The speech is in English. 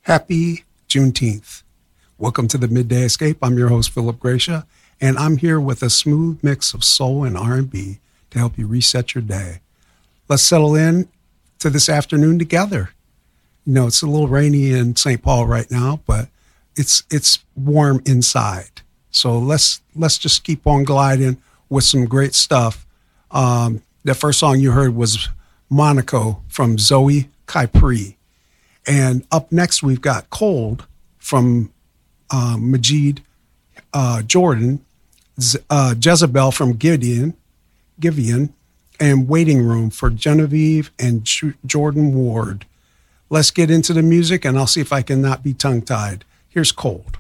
Happy Juneteenth. Welcome to the Midday Escape. I'm your host, Philip Gracia, and I'm here with a smooth mix of soul and R&B to help you reset your day. Let's settle in to this afternoon together. You know, it's a little rainy in St. Paul right now, but it's warm inside. So let's just keep on gliding with some great stuff. The first song you heard was Monaco from Zoe Kypri. And up next, we've got Cold from Majid Jordan, Jezebel from Giveon, and Waiting Room for Genevieve and Jordan Ward. Let's get into the music, and I'll see if I can not be tongue-tied. Here's Cold.